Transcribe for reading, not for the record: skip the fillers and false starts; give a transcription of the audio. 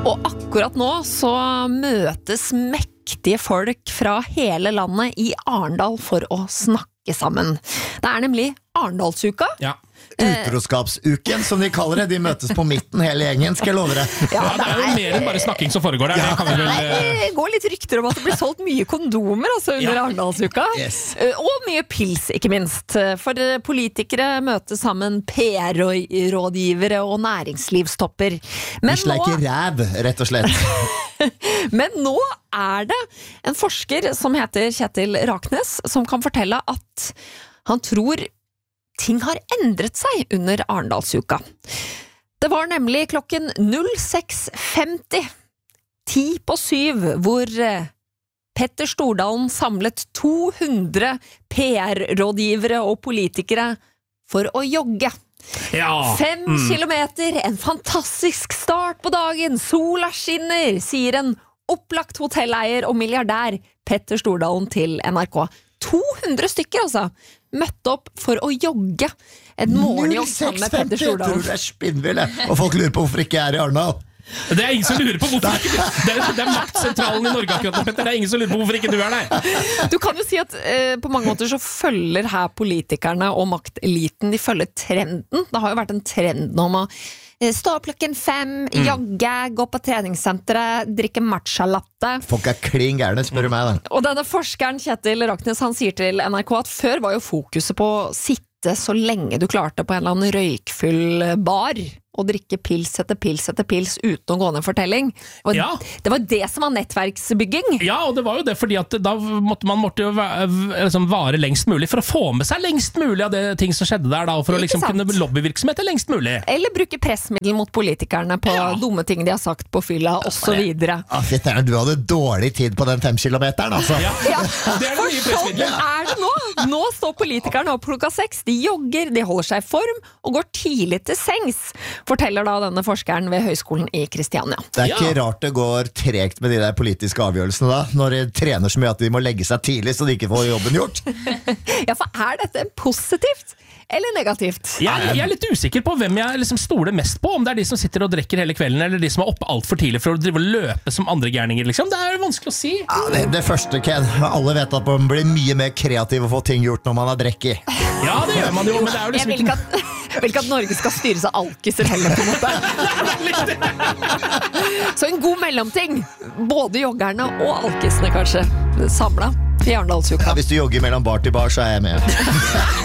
Og akkurat nå så møtes mektige folk fra hele landet i Arendal for å snakke sammen. Det nemlig Arendalsuka. Ja. Utroskapsuken, som de kaller det. De møtes på midten, hele gjengen, skal jeg love deg. Ja, det jo mer enn bare snakking som foregår der. Det kan vi vel... Det går litt rykter om at det blir solgt mye kondomer altså, under Arendalsuka. Yes. Og mye pils, ikke minst. For politikere møter sammen PR-rådgivere og næringslivstopper. Vi sleiker ræv, rett og slett. Men nå det en forsker som heter Kjetil Raknes, som kan fortelle at han tror ting har endret seg under Arendalsuka. Det var nemlig klokken 06.50, 6:50, hvor Petter Stordalen samlet 200 PR-rådgivere og politikere for å jogge. 5 kilometer, en fantastisk start på dagen, sola skinner, sier en opplagt hotelleier og milliardær Petter Stordalen til NRK. 200 stykker altså, møtte opp for å jogge en morgenjogg sammen med Petter Stordalen. 06.50, jeg tror det spinnvill, og folk lurer på hvorfor ikke jeg i Arendal. Det ingen som lurer på hvorfor ikke det maktsentralen i Norge akkurat nå, Petter. Det ingen som lurer på hvorfor ikke du der. Du kan jo si at på mange måter så følger her politikerne og makteliten, de følger trenden. Det har jo vært en trend om å stå opp klokken 5, jogge, gå på treningssenteret, drikke matcha-latte. Folk kling gærne, spør du meg da. Og denne forskeren Kjetil Raknes, han sier til NRK at før var jo fokuset på å sitte så lenge du klarte på en eller annen røykfull bar og drikke pils etter pils uten å gå ned fortelling. Og det var det som var nettverksbygging. Ja, og det var jo det, fordi at da måtte jo vare lengst mulig for å få med seg lengst mulig av det ting som skjedde der da, og for å liksom kunne lobbyvirksomhet lengst mulig. Eller bruke pressmiddel mot politikerne på dumme ting de har sagt på fylla, og så videre. Du hadde dårlig tid på den 5 kilometeren, altså. Ja, det det nye pressmiddelet. Det nå. Nå står politikerne opp klokka 6, de jogger, de holder seg i form, og går tidlig til sengs, forteller da denne forskeren ved Høgskolen i Kristiania. Det ikke rart det går tregt med de der politiske avgjørelsene da, når de trener så mye at de må legge seg tidlig så de ikke får jobben gjort. Ja, for dette positivt eller negativt? Jeg litt usikker på hvem jeg liksom stoler mest på, om det de som sitter og drikker hele kvelden, eller de som oppe alt for tidlig for å drive og løpe som andre gærninger, liksom. Det vanskelig å si. Ja, det første, Ken. Alle vet at man blir mye mer kreativ og får ting gjort når man har drekket. Ja, det gjør man jo, men det jo liksom ikke... Jeg vil ikke at Norge skal styres av alkiser heller, på en måte. Så en god mellomting. Både joggerne og alkisene, kanskje. Samlet i Arendalsuka. Ja, hvis du jogger mellom bar til bar, så jeg med.